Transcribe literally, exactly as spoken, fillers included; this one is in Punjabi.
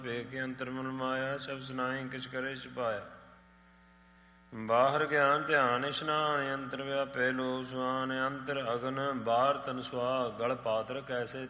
ਵੇਖ ਅੰਤਰ ਮਨ ਮਾਇਆ ਸਭ ਸੁਨਾਈ ਕਿਛ ਕਰੇ ਛਪਾਇਆ। ਬਾਹਰ ਗਿਆਨ ਧਿਆਨ ਇਸ਼ਨਾਨ ਅੰਤਰ ਵਿਆਪੇ ਲੋਭ ਸੁਆਨ ਅੰਤਰ ਅਗਨ ਬਾਹਰ ਤਨ ਸੁਆ ਗਲ ਪਾਤਰ ਕੈਸੇ